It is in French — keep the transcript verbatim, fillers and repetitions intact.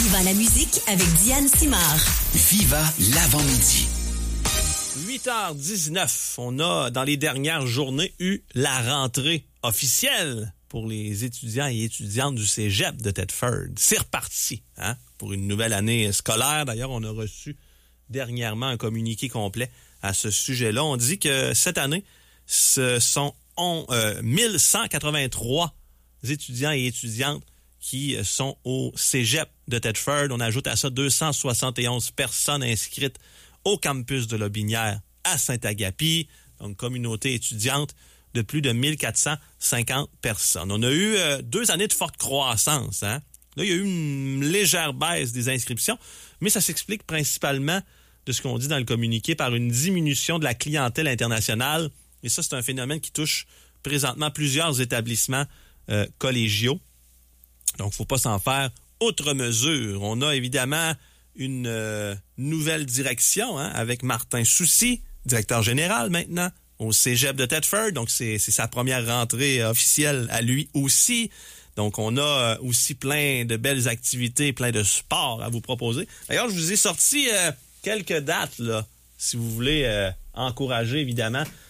Viva la musique avec Diane Simard. Viva l'avant-midi. huit heures dix-neuf, on a dans les dernières journées eu la rentrée officielle pour les étudiants et étudiantes du cégep de Thetford. C'est reparti, hein, pour une nouvelle année scolaire. D'ailleurs, on a reçu dernièrement un communiqué complet à ce sujet-là. On dit que cette année, ce sont on, euh, mille cent quatre-vingt-trois étudiants et étudiantes qui sont au cégep de Thetford. On ajoute à ça deux cent soixante et onze personnes inscrites au campus de Lotbinière à Saint-Agapi, donc communauté étudiante de plus de mille quatre cent cinquante personnes. On a eu euh, deux années de forte croissance, hein. Là, il y a eu une légère baisse des inscriptions, mais ça s'explique principalement de ce qu'on dit dans le communiqué par une diminution de la clientèle internationale. Et ça, c'est un phénomène qui touche présentement plusieurs établissements euh, collégiaux. Donc, il ne faut pas s'en faire outre mesure. On a évidemment une euh, nouvelle direction, hein, avec Martin Soucy, directeur général maintenant, au cégep de Thetford. Donc, c'est, c'est sa première rentrée officielle à lui aussi. Donc, on a euh, aussi plein de belles activités, plein de sports à vous proposer. D'ailleurs, je vous ai sorti euh, quelques dates, là, si vous voulez euh, encourager, évidemment,